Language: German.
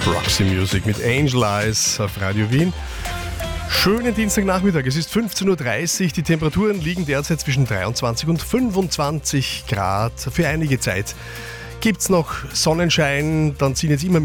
Roxy Music mit Angel Eyes auf Radio Wien. Schönen Dienstagnachmittag, es ist 15.30 Uhr, die Temperaturen liegen derzeit zwischen 23 und 25 Grad. Für einige Zeit gibt es noch Sonnenschein, dann ziehen jetzt immer mehr